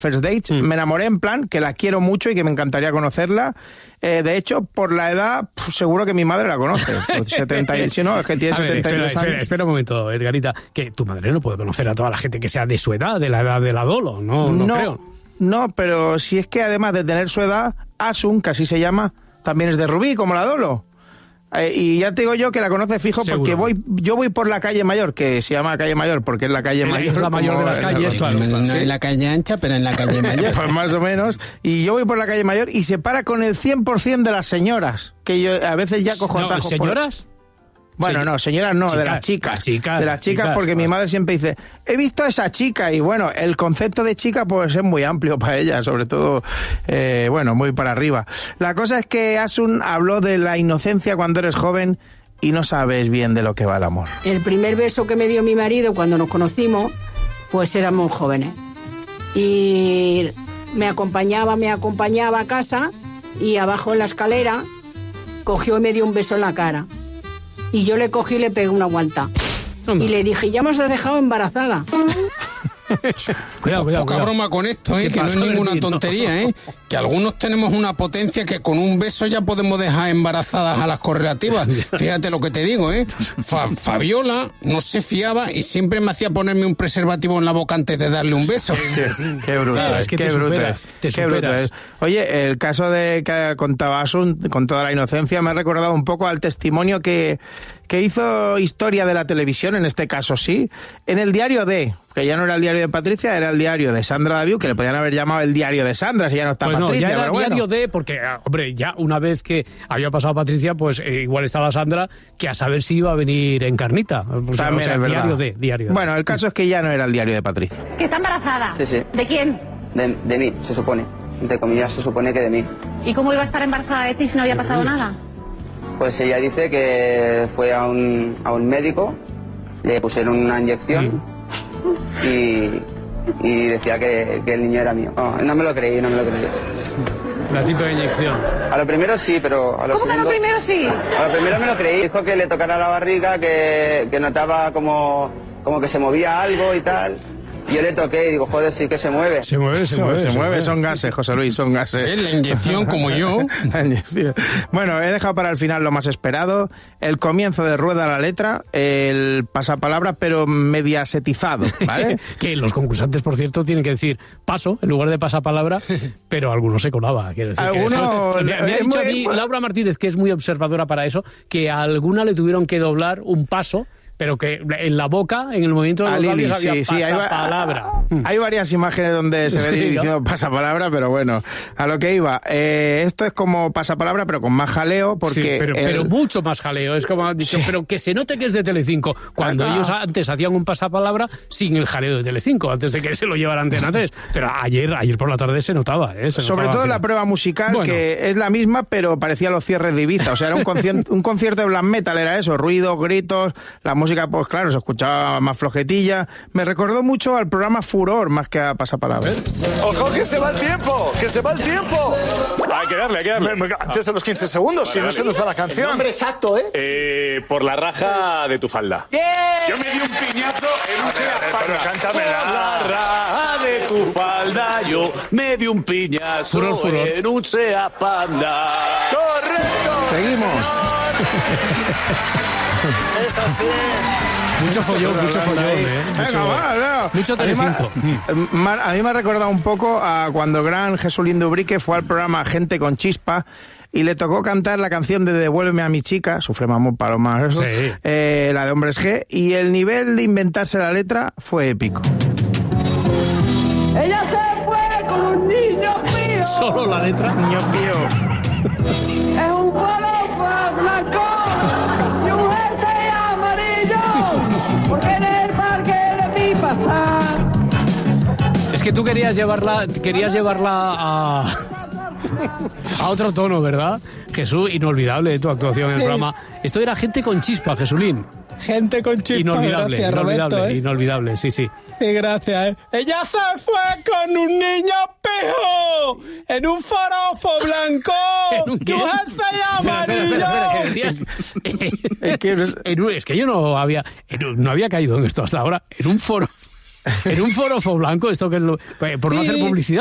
First Dates, me enamoré en plan que la quiero mucho y que me encantaría conocerla. De hecho, por la edad, seguro que mi madre la conoce. 70, si no, es que tiene 73 años. Espera un momento, Edgarita, que tu madre no puede conocer a toda la gente que sea de su edad, de la edad de la Dolo, no creo. No, pero si es que además de tener su edad, Asun, que así se llama, también es de Rubí, como la Dolo. Y ya te digo yo que la conoce fijo. Seguro. Porque yo voy por la calle Mayor, que se llama calle Mayor porque es la calle mayor. Es la mayor de las calles, claro. No en la calle ancha, pero en la calle Mayor. Pues más o menos. Y yo voy por la calle Mayor y se para con el 100% de las señoras, que yo a veces ya cojo atajos. ¿Señoras? Bueno, no, señoras no, de las chicas. De las chicas, porque mi madre siempre dice, he visto a esa chica, y bueno, el concepto de chica pues es muy amplio para ella, sobre todo, muy para arriba. La cosa es que Asun habló de la inocencia cuando eres joven y no sabes bien de lo que va el amor. El primer beso que me dio mi marido cuando nos conocimos, pues éramos jóvenes. Y me acompañaba a casa y abajo en la escalera cogió y me dio un beso en la cara. Y yo le cogí y le pegué una guanta. Y le dije, ya me has dejado embarazada. Cuidado. Poca broma con esto, que no es ninguna tontería, que algunos tenemos una potencia que con un beso ya podemos dejar embarazadas a las correlativas. Fíjate lo que te digo, Fabiola no se fiaba y siempre me hacía ponerme un preservativo en la boca antes de darle un beso. Qué bruto, claro, es que qué bruto es. Oye, el caso de que contaba Asun, con toda la inocencia, me ha recordado un poco al testimonio que hizo historia de la televisión, en este caso sí, en el diario de... que ya no era el diario de Patricia, era el diario de Sandra Daviu, que le podían haber llamado el diario de Sandra, si ya no está pues Patricia. No, ya era pero diario de, porque, hombre, ya una vez que había pasado Patricia, pues igual estaba Sandra, que a saber si iba a venir Encarnita. Pues, también es verdad. Diario de. Bueno, el caso es que ya no era el diario de Patricia. ¿Que está embarazada? Sí. ¿De quién? De mí, se supone. Entre comillas, se supone que de mí. ¿Y cómo iba a estar embarazada de ti si no había pasado nada? Pues ella dice que fue a un médico, le pusieron una inyección y decía que el niño era mío. No me lo creí. La típica inyección. A lo primero sí, pero a lo ¿Cómo segundo... que a lo primero sí? A lo primero me lo creí. Dijo que le tocara la barriga, que notaba como que se movía algo y tal. Y yo le toqué y digo, joder, sí que se mueve. Se mueve. Son gases, José Luis, son gases. Es la inyección, como yo. Bueno, he dejado para el final lo más esperado, el comienzo de Rueda la Letra, el pasapalabra, pero mediasetizado, ¿vale? Que los concursantes, por cierto, tienen que decir paso en lugar de pasapalabra, pero algunos se colaba. Quiero decir, me ha dicho a mí Laura Martínez, que es muy observadora para eso, que a alguna le tuvieron que doblar un paso, pero que en la boca, en el movimiento de los labios, había pasapalabra. Hay varias imágenes donde se ve diciendo pasapalabra, pero bueno, a lo que iba. Esto es como pasapalabra, pero con más jaleo, porque... Sí, pero mucho más jaleo. Es como han dicho, pero que se note que es de Telecinco, cuando ellos antes hacían un pasapalabra sin el jaleo de Telecinco, antes de que se lo llevara Antena 3. Pero ayer por la tarde se notaba. Sobre todo la prueba musical, que es la misma, pero parecía los cierres de Ibiza. O sea, era un concierto de black metal, era eso, ruidos, gritos, la música, pues claro, se escuchaba más flojetilla. Me recordó mucho al programa Furor, más que a Pasapalabra. ¡Ojo, que se va el tiempo! ¡Que se va el tiempo! Hay que darle. Antes de los 15 segundos, si no se nos va la canción. El nombre exacto, por la raja de tu falda. Yo me di un piñazo en un Seat Panda. Por la raja de tu falda, yo me di un piñazo en un Seat Panda. ¡Correcto! Seguimos. Es así. Mucho follón, mucho Telecinco. A mí me ha recordado un poco a cuando el gran Jesulín Dubrique fue al programa Gente con Chispa y le tocó cantar la canción de Devuélveme a mi chica, Sufre Mamón Paloma, eso, la de Hombres G, y el nivel de inventarse la letra fue épico. Ella se fue con un niño pío. Solo la letra. Niño pío. Es un palopa blanco y un jersey amarillo, porque en el parque le vi pasar. Es que tú querías llevarla a otro tono, ¿verdad? Jesús, inolvidable tu actuación en el programa. Esto era Gente con Chispa, Jesulín. Gente con Chispa. Inolvidable, gracias, Roberto, inolvidable, sí. Sí, gracias, Ella se fue con un niño pijo en un forofo blanco y un jersey amarillo. Es que yo no había caído en esto hasta ahora. En un foro. En un forofo blanco, esto que es por no hacer publicidad.